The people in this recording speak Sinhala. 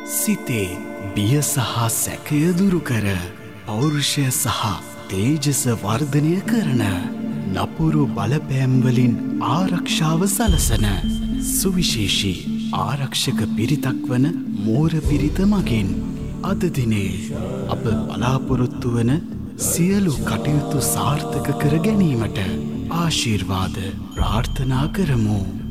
සිතේ බිය සහ සැකය දුරු කර පෞරුෂය සහ තේජස වර්ධනය කරන නපුරු බලපෑම්වලින් ආරක්ෂාව සලසන සුවිශේෂී ආරක්ෂක පිරිතක් වන මෝර පිරිත මගින් අද දිනේ අප බලාපොරොත්තු වන සියලු කටයුතු සාර්ථක කර ගැනීමට ආශිර්වාද ප්‍රාර්ථනා කරමු.